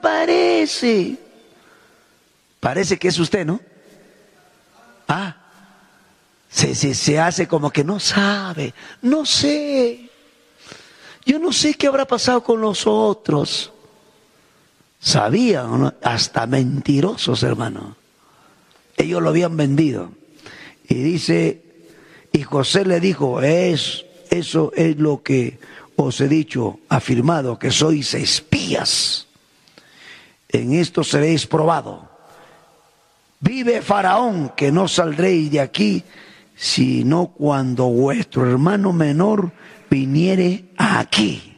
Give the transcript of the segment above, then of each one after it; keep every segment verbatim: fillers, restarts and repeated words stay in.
aparece. Parece que es usted, ¿no? Ah, se, se, se hace como que no sabe, no sé. Yo no sé qué habrá pasado con los otros. Sabían, ¿no? Hasta mentirosos, hermano. Ellos lo habían vendido. Y dice, y José le dijo, es, eso es lo que os he dicho, afirmado, que sois espías. En esto seréis probado. Vive Faraón, que no saldréis de aquí, sino cuando vuestro hermano menor viniere aquí.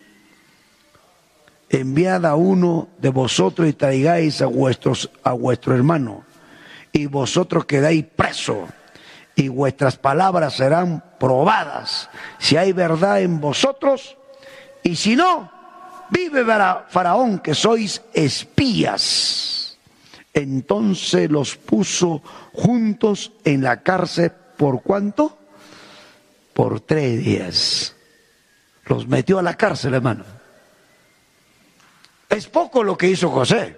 Enviad a uno de vosotros y traigáis a, vuestros, a vuestro hermano, y vosotros quedáis presos, y vuestras palabras serán probadas, si hay verdad en vosotros, y si no, vive Faraón, que sois espías. Entonces los puso juntos en la cárcel, ¿por cuánto? Por tres días. Los metió a la cárcel, hermano. Es poco lo que hizo José.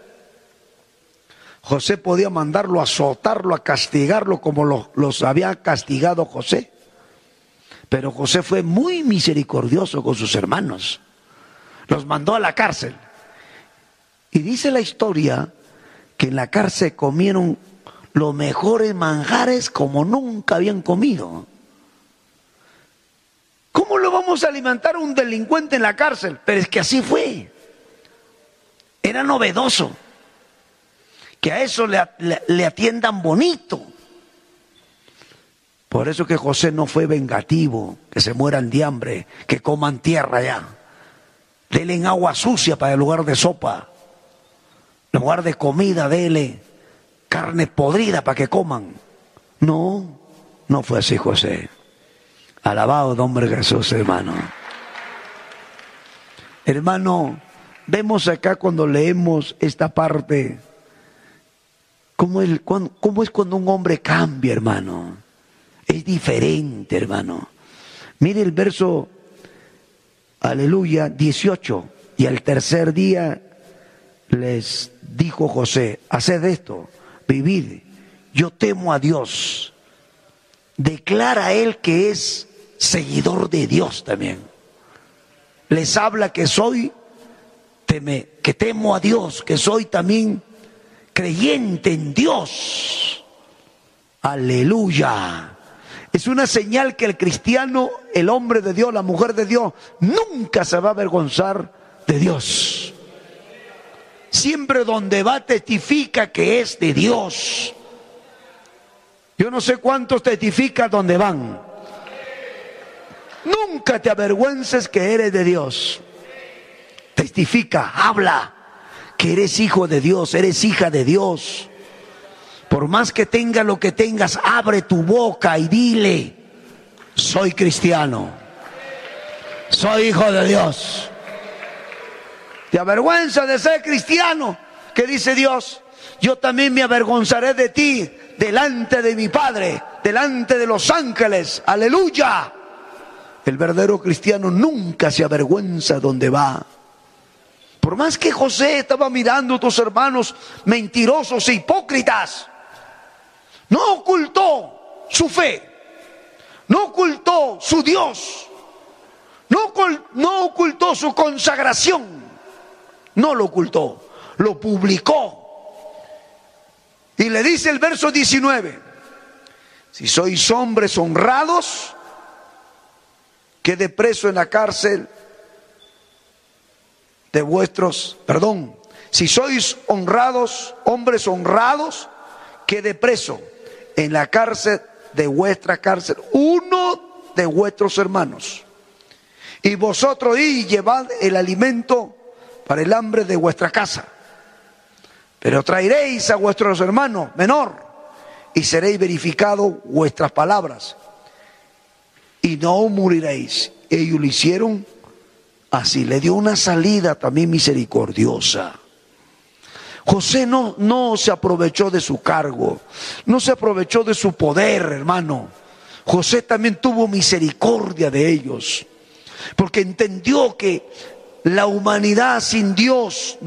José podía mandarlo a azotarlo, a castigarlo como los, los había castigado José. Pero José fue muy misericordioso con sus hermanos. Los mandó a la cárcel. Y dice la historia que en la cárcel comieron los mejores manjares como nunca habían comido. ¿Cómo lo vamos a alimentar a un delincuente en la cárcel? Pero es que así fue. Era novedoso que a eso le, le, le atiendan bonito. Por eso que José no fue vengativo, que se mueran de hambre, que coman tierra ya. Denle agua sucia para el lugar de sopa. En lugar de comida, dele carne podrida para que coman. No, no fue así José. Alabado nombre de Jesús, hermano. Hermano, vemos acá cuando leemos esta parte, cómo es, cómo es cuando un hombre cambia, hermano. Es diferente, hermano. Mire el verso, aleluya, dieciocho. Y al tercer día les dijo José, haced esto, vivid, yo temo a Dios. Declara él que es seguidor de Dios también. Les habla que soy, teme, que temo a Dios, que soy también creyente en Dios. Aleluya. Es una señal que el cristiano, el hombre de Dios, la mujer de Dios, nunca se va a avergonzar de Dios. Siempre donde va testifica que es de Dios. Yo no sé cuántos testifican donde van. Nunca te avergüences que eres de Dios. Testifica, habla que eres hijo de Dios, eres hija de Dios. Por más que tengas lo que tengas, abre tu boca y dile, soy cristiano, soy hijo de Dios. ¿Te avergüenzas de ser cristiano? ¿Qué dice Dios? Yo también me avergonzaré de ti delante de mi Padre, delante de los ángeles. Aleluya. El verdadero cristiano nunca se avergüenza donde va. Por más que José estaba mirando a tus hermanos mentirosos e hipócritas, no ocultó su fe, no ocultó su Dios, no, no ocultó su consagración, no lo ocultó, lo publicó. Y le dice el verso diecinueve, si sois hombres honrados, quede preso en la cárcel de vuestros, perdón, si sois honrados, hombres honrados, quede preso en la cárcel de vuestra cárcel uno de vuestros hermanos, y vosotros id y llevad el alimento para el hambre de vuestra casa, pero traeréis a vuestros hermanos menor y seréis verificados vuestras palabras y no moriréis. Ellos lo hicieron así, le dio una salida también misericordiosa. José no, no se aprovechó de su cargo, no se aprovechó de su poder, hermano. José también tuvo misericordia de ellos, porque entendió que la humanidad sin Dios